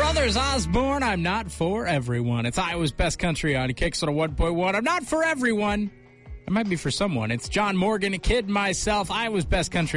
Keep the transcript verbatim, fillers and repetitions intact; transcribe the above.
Brothers Osborne, I'm not for everyone. It's Iowa's Best Country on Kicks on a one point one. I'm not for everyone. I might be for someone. It's John Morgan, a kid, myself, Iowa's Best Country.